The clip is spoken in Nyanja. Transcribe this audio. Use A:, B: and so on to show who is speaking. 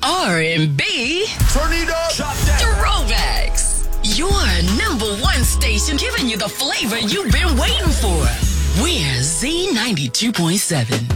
A: R&B.
B: Turn it up.
A: Throwbacks. Your #1 station giving you the flavor you've been waiting for. We're Z92.7.